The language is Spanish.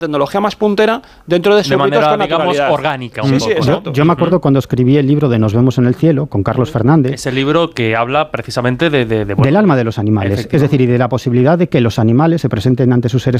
tecnología más puntera dentro de sus ritos manera, con naturalidad. digamos, orgánica. Sí, sí, exacto. Yo me acuerdo cuando escribí el libro de Nos vemos en el cielo, con Carlos Fernández. Ese libro que habla precisamente del alma de los animales. Es decir, y de la posibilidad de que los animales se presenten ante sus seres